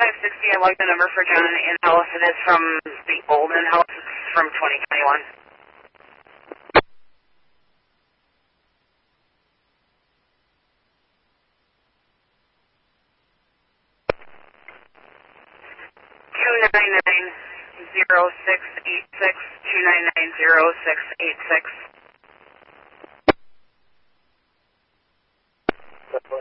560, I logged the number for John in-house. It is from the old in-house. It's from 2021. $299-0686, $299-0686.